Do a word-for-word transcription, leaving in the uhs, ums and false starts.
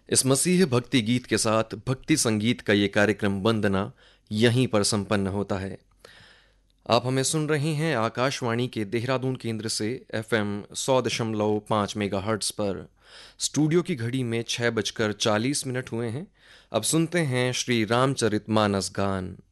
इस मसीह भक्ति गीत के साथ भक्ति संगीत का ये कार्यक्रम वंदना यहीं पर संपन्न होता है। आप हमें सुन रहे हैं आकाशवाणी के देहरादून केंद्र से एफ एम सौ दशमलव पाँच मेगा हर्ट्स पर। स्टूडियो की घड़ी में छः बजकर चालीस मिनट हुए हैं। अब सुनते हैं श्री रामचरित मानस गान।